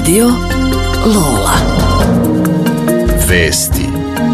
Radio Lola. Vesti.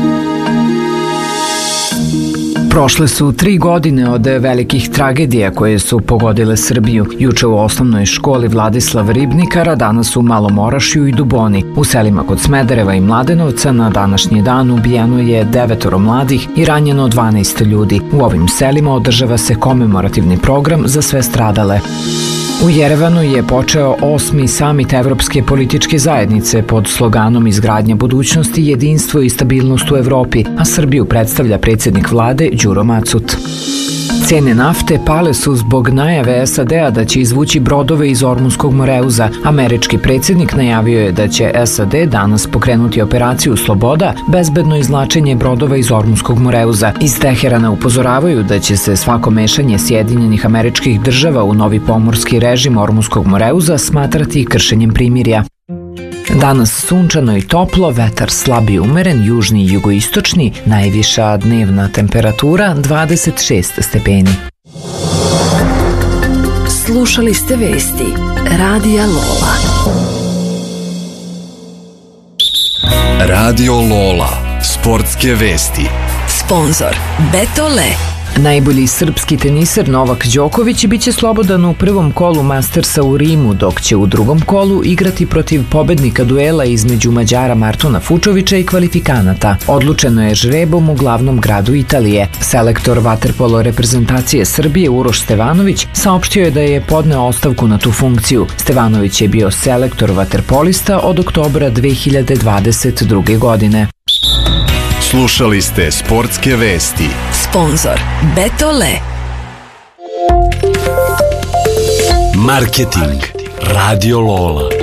Prošle su 3 godine od velikih tragedija koje su pogodile Srbiju. Juče u osnovnoj školi Vladislav Ribnikar, a danas u Malom Orašju i Duboni. U selima kod Smedereva i Mladenovca na današnji dan ubijeno je 9 mladih i ranjeno 12 ljudi. U ovim selima održava se komemorativni program za sve stradale. U Jerevanu je počeo 8. samit Evropske političke zajednice pod sloganom Izgradnja budućnosti, jedinstvo i stabilnost u Evropi, a Srbiju predstavlja predsjednik vlade Đuro Macut. Cene nafte pale su zbog najave SAD-a da će izvući brodove iz Ormunskog Moreuza. Američki predsjednik najavio je da će SAD danas pokrenuti operaciju Sloboda, bezbedno izvlačenje brodova iz Ormunskog Moreuza. Iz Teherana upozoravaju da će se svako mešanje Sjedinjenih Američkih Država u novi pomorski režim Ormunskog Moreuza smatrati kršenjem primirja. Danas sunčano i toplo, vetar slab i umeren, južni i jugoistočni, najviša dnevna temperatura 26 stepeni. Slušali ste vesti Radija Lola. Radio Lola. Sportske vesti. Sponzor Betole. Najbolji srpski teniser Novak Đoković biće slobodan u prvom kolu Mastersa u Rimu, dok će u drugom kolu igrati protiv pobednika duela između Mađara Martuna Fučovića i kvalifikanata. Odlučeno je žrebom u glavnom gradu Italije. Selektor vaterpolo reprezentacije Srbije Uroš Stevanović saopštio je da je podneo ostavku na tu funkciju. Stevanović je bio selektor vaterpolista od oktobra 2022. godine. Slušali ste sportske vesti. Sponzor Betole. Marketing. Radio Lola.